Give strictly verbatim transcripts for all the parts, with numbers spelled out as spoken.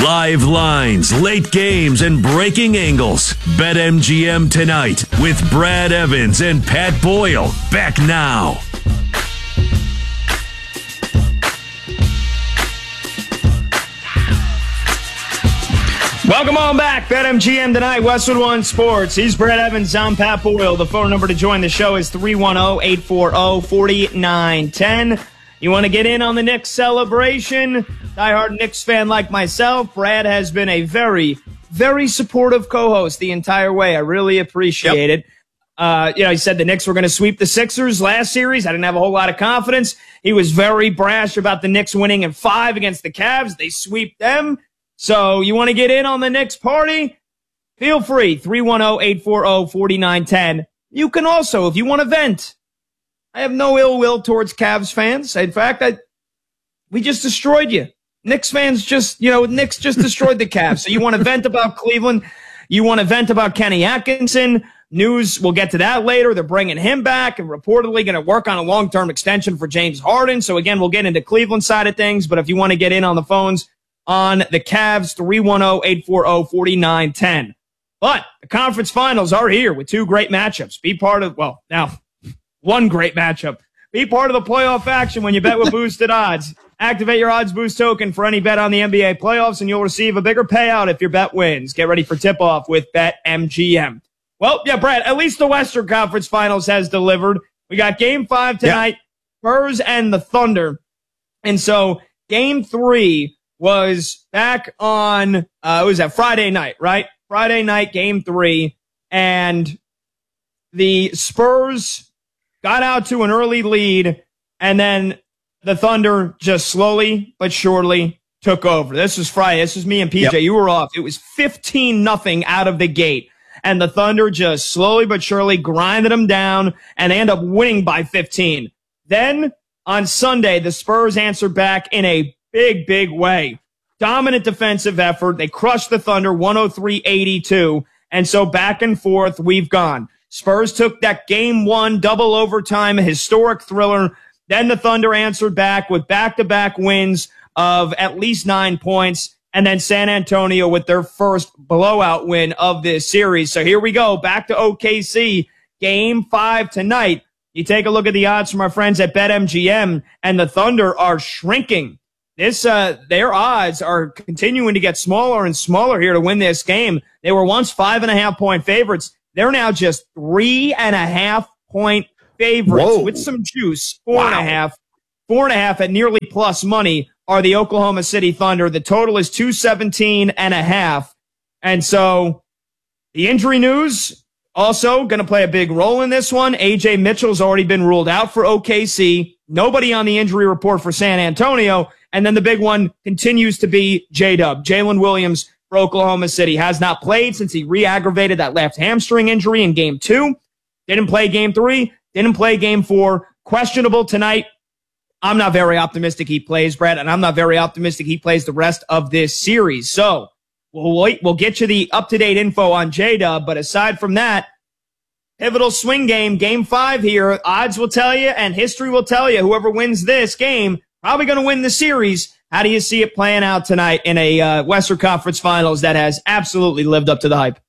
Live lines, late games, and breaking angles. BetMGM tonight with Brad Evans and Pat Boyle. Back now. Welcome on back. BetMGM tonight, Westwood One Sports. He's Brad Evans. I'm Pat Boyle. The phone number to join the show is three one zero, eight four zero, four nine one zero. You want to get in on the Knicks celebration? Diehard Knicks fan like myself, Brad has been a very, very supportive co-host the entire way. I really appreciate yep. it. Uh, you know, he said the Knicks were going to sweep the Sixers last series. I didn't have a whole lot of confidence. He was very brash about the Knicks winning in five against the Cavs. They sweep them. So you want to get in on the Knicks party? Feel free. three one zero, eight four zero, four nine one zero. You can also, if you want to vent, I have no ill will towards Cavs fans. In fact, I, we just destroyed you. Knicks fans just, you know, Knicks just destroyed the Cavs. So you want to vent about Cleveland. You want to vent about Kenny Atkinson. News, we'll get to that later. They're bringing him back and reportedly going to work on a long-term extension for James Harden. So again, we'll get into Cleveland side of things. But if you want to get in on the phones on the Cavs, three one zero, eight four zero, four nine one zero. But the conference finals are here with two great matchups. Be part of, well, now, one great matchup. Be part of the playoff action when you bet with boosted odds. Activate your odds boost token for any bet on the N B A playoffs, and you'll receive a bigger payout if your bet wins. Get ready for tip-off with BetMGM. Well, yeah, Brad, at least the Western Conference Finals has delivered. We got Game five tonight, yeah. Spurs and the Thunder. And so Game three was back on, uh, it was at Friday night, right? Friday night, Game three. And the Spurs got out to an early lead, and then the Thunder just slowly but surely took over. This was Friday. This was me and P J. Yep. You were off. It was fifteen nothing out of the gate. And the Thunder just slowly but surely grinded them down, and they end up winning by fifteen. Then on Sunday, the Spurs answered back in a big, big way. Dominant defensive effort. They crushed the Thunder one oh three eighty-two. And so back and forth we've gone. Spurs took that game one double overtime historic thriller. Then the Thunder answered back with back-to-back wins of at least nine points. And then San Antonio with their first blowout win of this series. So here we go. Back to O K C. Game five tonight. You take a look at the odds from our friends at BetMGM, and the Thunder are shrinking. This, uh, their odds are continuing to get smaller and smaller here to win this game. They were once five and a half point favorites. They're now just three and a half point favorites. Whoa. With some juice. Four wow. and a half. Four and a half at nearly plus money are the Oklahoma City Thunder. The total is two seventeen and a half. And so the injury news also going to play a big role in this one. A J Mitchell's already been ruled out for O K C. Nobody on the injury report for San Antonio. And then the big one continues to be J-Dub. Jalen Williams for Oklahoma City has not played since he re-aggravated that left hamstring injury in game two. Didn't play game three. Didn't play game four. Questionable tonight. I'm not very optimistic he plays, Brad, and I'm not very optimistic he plays the rest of this series. So we'll wait. We'll get you the up-to-date info on J-Dub. But aside from that, pivotal swing game, game five here. Odds will tell you and history will tell you whoever wins this game probably going to win the series. How do you see it playing out tonight in a uh, Western Conference Finals that has absolutely lived up to the hype?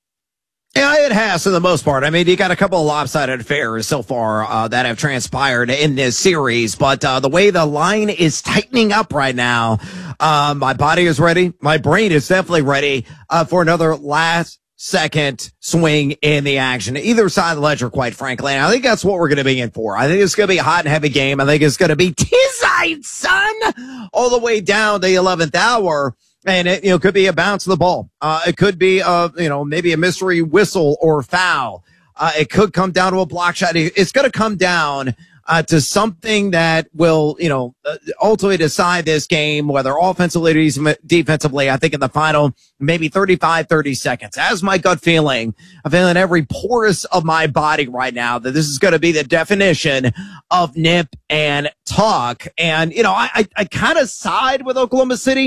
Yeah, it has for the most part. I mean, you got a couple of lopsided affairs so far uh, that have transpired in this series, but uh, the way the line is tightening up right now, uh, my body is ready. My brain is definitely ready uh, for another last second swing in the action. Either side of the ledger, quite frankly. And I think that's what we're going to be in for. I think it's going to be a hot and heavy game. I think it's going to be tizite, son, all the way down to the eleventh hour. And it, you know, could be a bounce of the ball. Uh, it could be, uh, you know, maybe a mystery whistle or foul. Uh, it could come down to a block shot. It's going to come down uh, to something that will, you know, ultimately decide this game, whether offensively or defensively. I think in the final, maybe thirty-five, thirty seconds. That's my gut feeling. I'm feeling every porous of my body right now that this is going to be the definition of nip and tuck. And, you know, I, I, I kind of side with Oklahoma City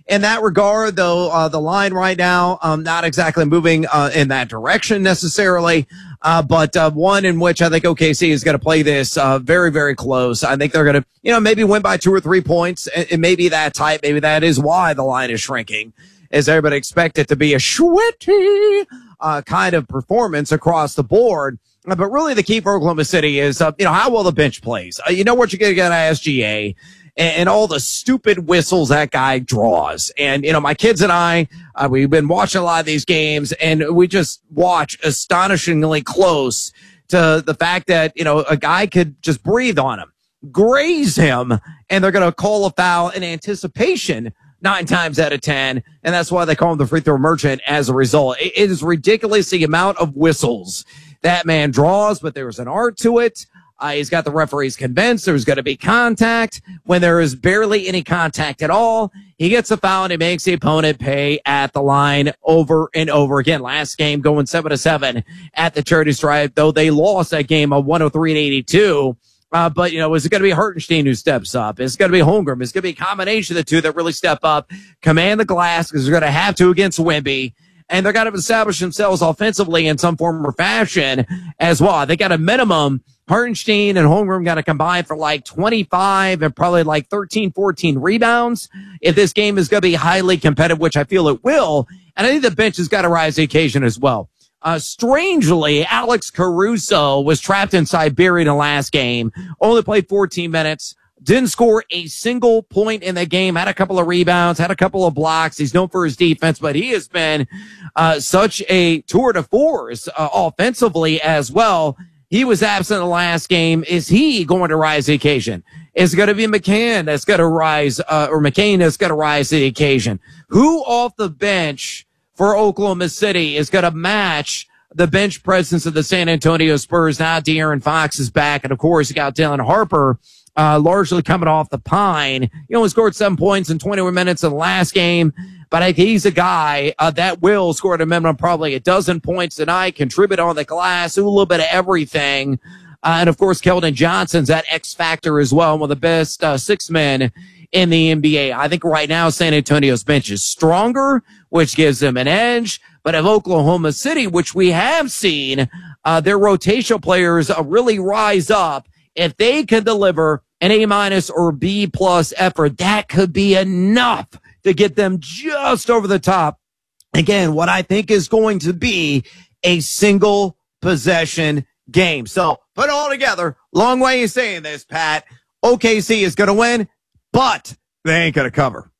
in that regard, though, uh, the line right now, um, not exactly moving uh, in that direction necessarily, uh, but uh, one in which I think O K C is going to play this uh, very, very close. I think they're going to, you know, maybe win by two or three points. It may be that tight. Maybe that is why the line is shrinking, as everybody expect it to be a sweaty uh, kind of performance across the board. But really, the key for Oklahoma City is, uh, you know, how well the bench plays. Uh, you know what you're going to get at S G A. And all the stupid whistles that guy draws. And, you know, my kids and I, uh, we've been watching a lot of these games, and we just watch astonishingly close to the fact that, you know, a guy could just breathe on him, graze him, and they're going to call a foul in anticipation nine times out of ten. And that's why they call him the free throw merchant as a result. It is ridiculous the amount of whistles that man draws, but there's an art to it. Uh, he's got the referees convinced there's going to be contact when there is barely any contact at all. He gets a foul and he makes the opponent pay at the line over and over again. Last game going seven to seven at the Charity Stripe, though they lost that game of one oh three to eighty-two. Uh, but, you know, is it going to be Hartenstein who steps up? Is it going to be Holmgren? Is it going to be a combination of the two that really step up, command the glass, because they're going to have to against Wemby? And they're going to establish themselves offensively in some form or fashion as well. They got a minimum. Hartenstein and Holmgren got to combine for like twenty-five and probably like thirteen, fourteen rebounds if this game is going to be highly competitive, which I feel it will. And I think the bench has got to rise to the occasion as well. Uh, strangely, Alex Caruso was trapped in Siberia in the last game, only played fourteen minutes. Didn't score a single point in the game, had a couple of rebounds, had a couple of blocks. He's known for his defense, but he has been uh, such a tour de force uh, offensively as well. He was absent in the last game. Is he going to rise to the occasion? Is it going to be McCann that's going to rise, uh, or McCain that's going to rise to the occasion? Who off the bench for Oklahoma City is going to match the bench presence of the San Antonio Spurs? Now De'Aaron Fox is back, and of course you got Dylan Harper, uh, largely coming off the pine. He only scored seven points in twenty-one minutes in the last game, but I think he's a guy uh, that will score at a minimum probably a dozen points tonight, contribute on the glass, do a little bit of everything. Uh, and of course, Keldon Johnson's that X factor as well, one of the best uh, six men in the N B A. I think right now San Antonio's bench is stronger, which gives them an edge. But if Oklahoma City, which we have seen, uh, their rotational players uh, really rise up, if they can deliver an A minus or B plus effort, that could be enough to get them just over the top. Again, what I think is going to be a single possession game. So put it all together. Long way of saying this, Pat. O K C is going to win, but they ain't going to cover.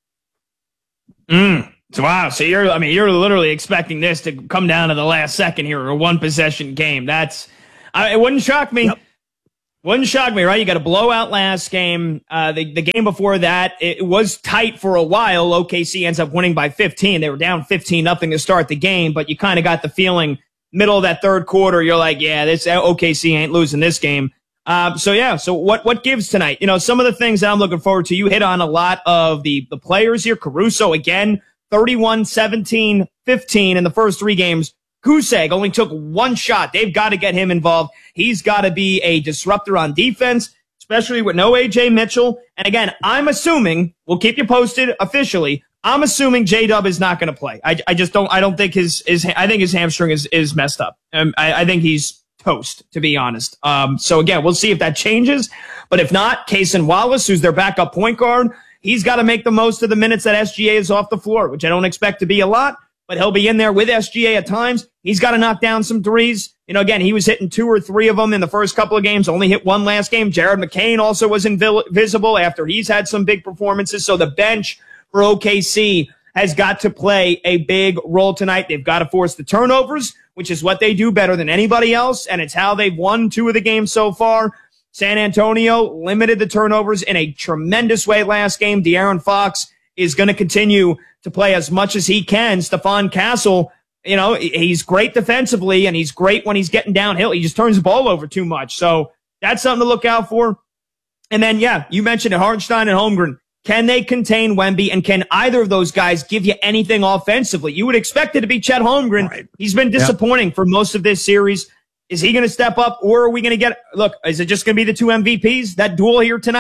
Mm. So, wow. So you're, I mean, you're literally expecting this to come down to the last second here, a one possession game. That's, I, it wouldn't shock me. Yep. Wouldn't shock me, right? You got a blowout last game. Uh, the, the game before that, it was tight for a while. O K C ends up winning by fifteen. They were down fifteen nothing to start the game, but you kind of got the feeling middle of that third quarter, you're like, yeah, this O K C ain't losing this game. Um, so yeah, so what, what gives tonight? You know, some of the things that I'm looking forward to, you hit on a lot of the, the players here. Caruso again, thirty-one, seventeen, fifteen in the first three games. Kuseg only took one shot. They've got to get him involved. He's got to be a disruptor on defense, especially with no A J Mitchell. And again, I'm assuming, we'll keep you posted officially, I'm assuming J-Dub is not going to play. I, I just don't, I don't think his, his, I think his hamstring is, is messed up. Um, I, I think he's toast, to be honest. Um, so again, we'll see if that changes. But if not, Cason Wallace, who's their backup point guard, he's got to make the most of the minutes that S G A is off the floor, which I don't expect to be a lot. But he'll be in there with S G A at times. He's got to knock down some threes. You know, again, he was hitting two or three of them in the first couple of games, only hit one last game. Jared McCain also was invisible after he's had some big performances. So the bench for O K C has got to play a big role tonight. They've got to force the turnovers, which is what they do better than anybody else, and it's how they've won two of the games so far. San Antonio limited the turnovers in a tremendous way last game. De'Aaron Fox is going to continue to play as much as he can. Stephon Castle, you know, he's great defensively, and he's great when he's getting downhill. He just turns the ball over too much. So that's something to look out for. And then, yeah, you mentioned it, Hartenstein and Holmgren. Can they contain Wemby, and can either of those guys give you anything offensively? You would expect it to be Chet Holmgren. Right. He's been disappointing yep. for most of this series. Is he going to step up, or are we going to get – look, is it just going to be the two M V Ps, that duel here tonight?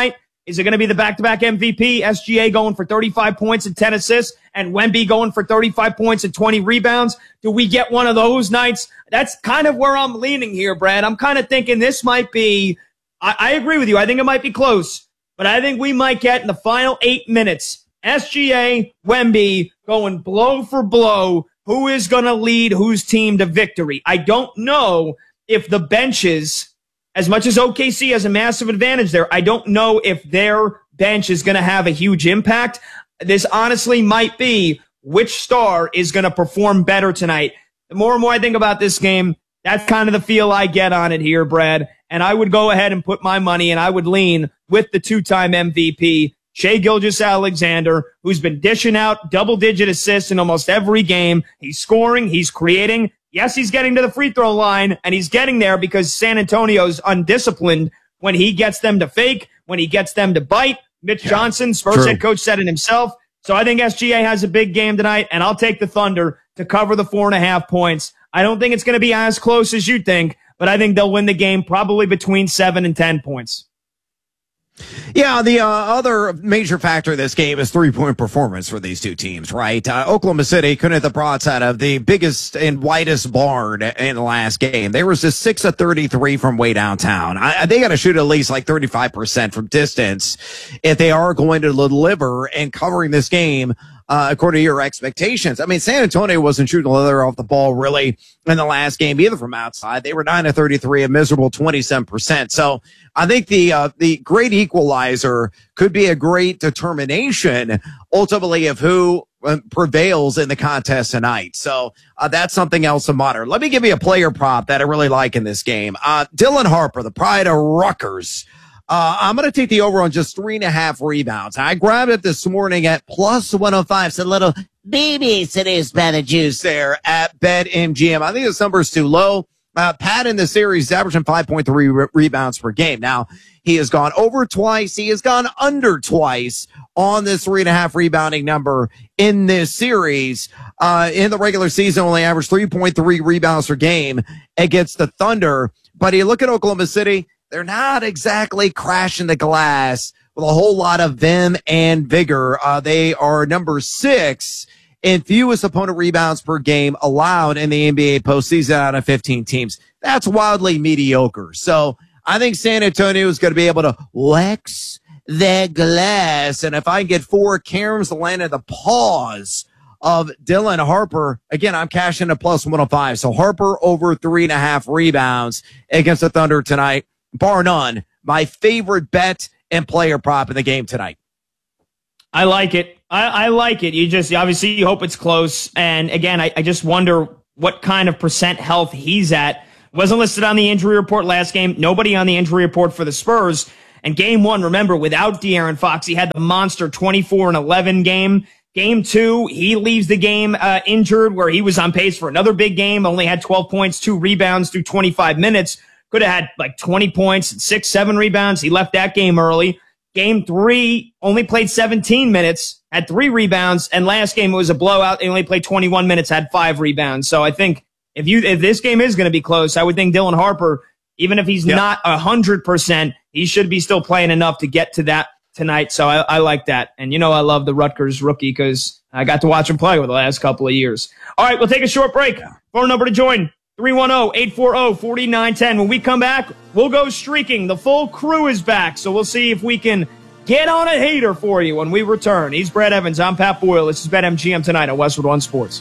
Is it going to be the back-to-back M V P, S G A going for thirty-five points and ten assists, and Wemby going for thirty-five points and twenty rebounds? Do we get one of those nights? That's kind of where I'm leaning here, Brad. I'm kind of thinking this might be, I, I agree with you. I think it might be close, but I think we might get in the final eight minutes, S G A, Wemby going blow for blow. Who is going to lead whose team to victory? I don't know if the benches, as much as O K C has a massive advantage there, I don't know if their bench is going to have a huge impact. This honestly might be which star is going to perform better tonight. The more and more I think about this game, that's kind of the feel I get on it here, Brad. And I would go ahead and put my money, and I would lean with the two-time M V P, Shai Gilgeous-Alexander, who's been dishing out double-digit assists in almost every game. He's scoring. He's creating. Yes, he's getting to the free throw line, and he's getting there because San Antonio's undisciplined when he gets them to fake, when he gets them to bite. Mitch yeah, Johnson, Spurs true. head coach, said it himself. So I think S G A has a big game tonight, and I'll take the Thunder to cover the four and a half points. I don't think it's going to be as close as you think, but I think they'll win the game probably between seven and ten points. Yeah, the uh, other major factor of this game is three-point performance for these two teams, right? Uh, Oklahoma City couldn't hit the broadside of the biggest and widest barn in the last game. They were just six of thirty-three from way downtown. I, they got to shoot at least like thirty-five percent from distance if they are going to deliver and covering this game Uh, according to your expectations. I mean, San Antonio wasn't shooting the leather off the ball really in the last game either from outside. They were nine of thirty-three, a miserable twenty-seven percent. So I think the, uh, the great equalizer could be a great determination ultimately of who uh, prevails in the contest tonight. So uh, that's something else to monitor. Let me give you a player prop that I really like in this game. Uh, Dylan Harper, the pride of Rutgers. Uh, I'm going to take the over on just three and a half rebounds. I grabbed it this morning at plus one oh five. It's a little baby today's bad of juice there at BetMGM. I think this number is too low. Uh, Pat in the series is averaging five point three re- rebounds per game. Now, he has gone over twice. He has gone under twice on this three and a half rebounding number in this series. Uh, in the regular season, only averaged three point three rebounds per game against the Thunder. But you look at Oklahoma City, they're not exactly crashing the glass with a whole lot of vim and vigor. Uh, they are number six in fewest opponent rebounds per game allowed in the N B A postseason out of fifteen teams. That's wildly mediocre. So I think San Antonio is going to be able to wax the glass. And if I get four caroms to land at the paws of Dylan Harper, again, I'm cashing a plus one oh five. So Harper over three and a half rebounds against the Thunder tonight. Bar none, my favorite bet and player prop in the game tonight. I like it. I, I like it. You just, obviously, you hope it's close. And again, I, I just wonder what kind of percent health he's at. Wasn't listed on the injury report last game. Nobody on the injury report for the Spurs. And game one, remember, without De'Aaron Fox, he had the monster twenty-four and eleven game. Game two, he leaves the game uh, injured, where he was on pace for another big game, only had twelve points, two rebounds through twenty-five minutes. Could have had like twenty points and six, seven rebounds. He left that game early. Game three, only played seventeen minutes, had three rebounds. And last game, it was a blowout. They only played twenty-one minutes, had five rebounds. So I think if you, if this game is going to be close, I would think Dylan Harper, even if he's yep. not a hundred percent, he should be still playing enough to get to that tonight. So I, I like that. And you know, I love the Rutgers rookie because I got to watch him play over the last couple of years. All right, we'll take a short break. Phone number to join. three one zero, eight four zero, four nine one zero. When we come back, we'll go streaking. The full crew is back, so we'll see if we can get on a hater for you when we return. He's Brad Evans. I'm Pat Boyle. This is BetMGM tonight on Westwood One Sports.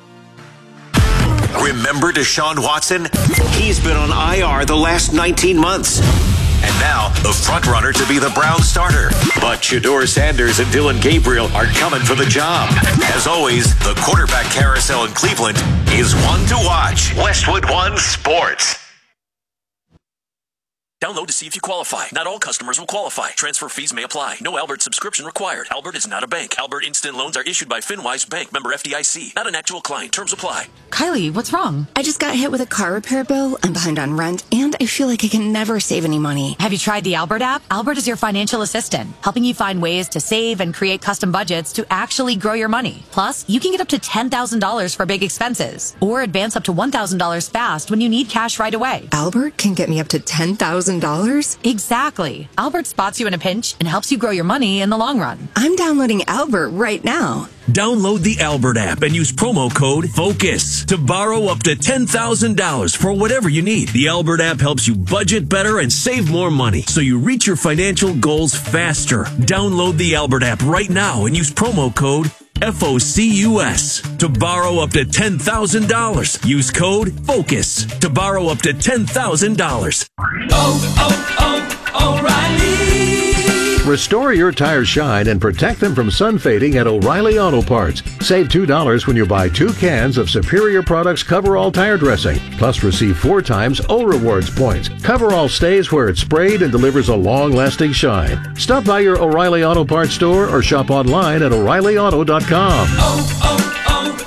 Remember Deshaun Watson? He's been on I R the last nineteen months. And now, the frontrunner to be the Browns starter. But Shedeur Sanders and Dylan Gabriel are coming for the job. As always, the quarterback carousel in Cleveland is one to watch. Westwood One Sports. Download to see if you qualify. Not all customers will qualify. Transfer fees may apply. No Albert subscription required. Albert is not a bank. Albert Instant Loans are issued by FinWise Bank, member F D I C. Not an actual client. Terms apply. Kylie, what's wrong? I just got hit with a car repair bill. I'm behind on rent, and I feel like I can never save any money. Have you tried the Albert app? Albert is your financial assistant, helping you find ways to save and create custom budgets to actually grow your money. Plus, you can get up to ten thousand dollars for big expenses, or advance up to one thousand dollars fast when you need cash right away. Albert can get me up to ten thousand thousand dollars? Exactly. Albert spots you in a pinch and helps you grow your money in the long run. I'm downloading Albert right now. Download the Albert app and use promo code FOCUS to borrow up to ten thousand dollars for whatever you need. The Albert app helps you budget better and save more money so you reach your financial goals faster. Download the Albert app right now and use promo code FOCUS to borrow up to ten thousand dollars. Use code FOCUS to borrow up to ten thousand dollars. Oh, oh, oh, O'Reilly! Restore your tires shine and protect them from sun fading at O'Reilly Auto Parts. Save two dollars when you buy two cans of Superior Products Coverall Tire Dressing. Plus receive four times O Rewards points. Coverall stays where it's sprayed and delivers a long-lasting shine. Stop by your O'Reilly Auto Parts store or shop online at O'Reilly Auto dot com. Oh,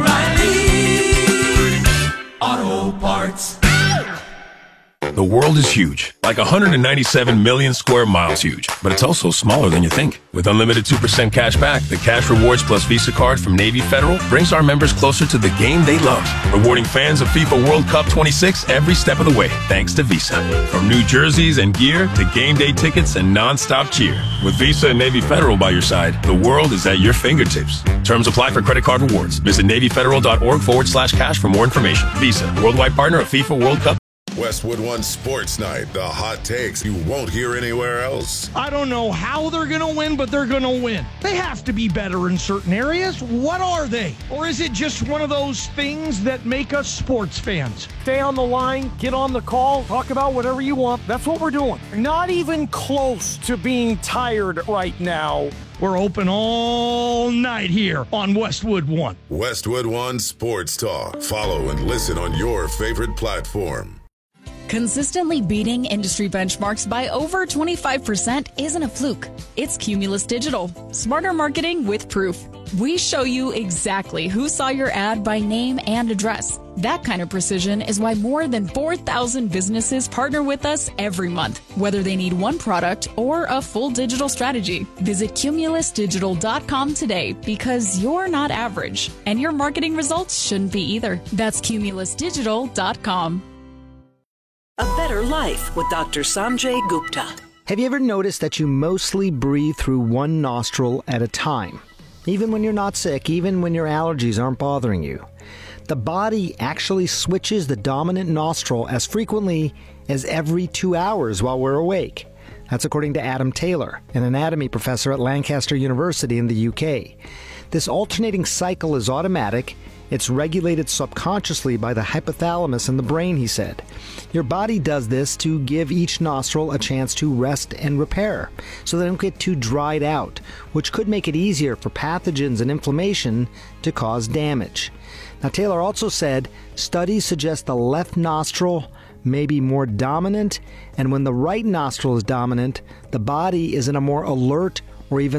oh, oh, O'Reilly Auto Parts. The world is huge, like one hundred ninety-seven million square miles huge, but it's also smaller than you think. With unlimited two percent cash back, the Cash Rewards Plus Visa card from Navy Federal brings our members closer to the game they love, rewarding fans of FIFA World Cup twenty-six every step of the way, thanks to Visa. From new jerseys and gear to game day tickets and non-stop cheer. With Visa and Navy Federal by your side, the world is at your fingertips. Terms apply for credit card rewards. Visit NavyFederal.org forward slash cash for more information. Visa, worldwide partner of FIFA World Cup. Westwood One Sports Night, the hot takes you won't hear anywhere else. I don't know how they're going to win, but they're going to win. They have to be better in certain areas. What are they? Or is it just one of those things that make us sports fans? Stay on the line, get on the call, talk about whatever you want. That's what we're doing. Not even close to being tired right now. We're open all night here on Westwood One. Westwood One Sports Talk. Follow and listen on your favorite platform. Consistently beating industry benchmarks by over twenty-five percent isn't a fluke. It's Cumulus Digital. Smarter marketing with proof. We show you exactly who saw your ad by name and address. That kind of precision is why more than four thousand businesses partner with us every month, whether they need one product or a full digital strategy. Visit Cumulus Digital dot com today because you're not average, and your marketing results shouldn't be either. That's Cumulus Digital dot com. A better life with Doctor Sanjay Gupta. Have you ever noticed that you mostly breathe through one nostril at a time? Even when you're not sick, even when your allergies aren't bothering you. The body actually switches the dominant nostril as frequently as every two hours while we're awake. That's according to Adam Taylor, an anatomy professor at Lancaster University in the U K. This alternating cycle is automatic. It's regulated subconsciously by the hypothalamus in the brain, he said. Your body does this to give each nostril a chance to rest and repair, so they don't get too dried out, which could make it easier for pathogens and inflammation to cause damage. Now, Taylor also said studies suggest the left nostril may be more dominant, and when the right nostril is dominant, the body is in a more alert or even